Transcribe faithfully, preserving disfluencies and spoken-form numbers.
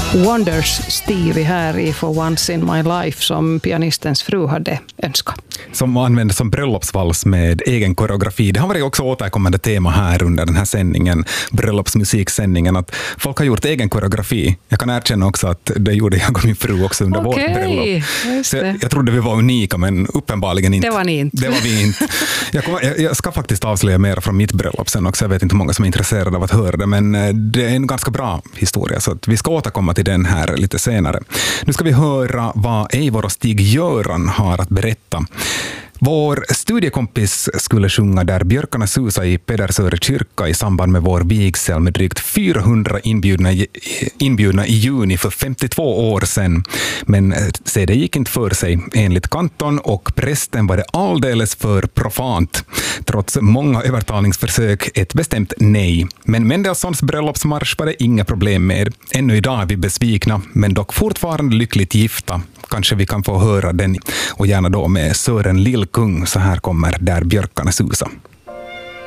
Wonders Stevie här i For Once in My Life som pianistens fru hade önskat. Som användes som bröllopsvals med egen koreografi. Det har varit också återkommande tema här under den här sändningen, bröllopsmusiksändningen, att folk har gjort egen koreografi. Jag kan erkänna också att det gjorde jag och min fru också under okay, vårt bröllop. Just det. Jag, jag trodde vi var unika, men uppenbarligen inte. Det var ni inte. Det var vi inte. Jag, kommer, jag, jag ska faktiskt avslöja mer från mitt bröllop sen också. Jag vet inte hur många som är intresserade av att höra det, men det är en ganska bra historia, så att vi ska återkomma till den här lite senare. Nu ska vi höra vad Eivor och Stig-Göran har att berätta. Vår studiekompis skulle sjunga Där björkarna susar i Pedersöre kyrka i samband med vår vigsel med drygt fyrahundra inbjudna, inbjudna i juni för femtiotvå år sedan. Men se, det gick inte för sig. Enligt kanton och prästen var det alldeles för profant. Trots många övertalningsförsök ett bestämt nej. Men Mendelssohns bröllopsmarsch var det inga problem med. Ännu idag är vi besvikna, men dock fortfarande lyckligt gifta. Kanske vi kan få höra den, och gärna då med Sören Lillkung. Så här kommer Där björkarna susar.